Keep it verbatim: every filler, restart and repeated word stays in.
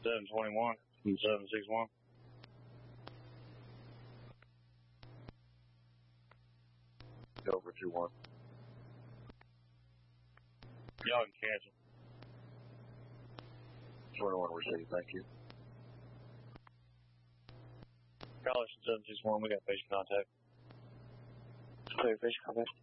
seven twenty-one from seven six one. Over two one. Y'all can catch him. twenty-one received, thank you. College seven six one, we got patient contact. Clear patient contact.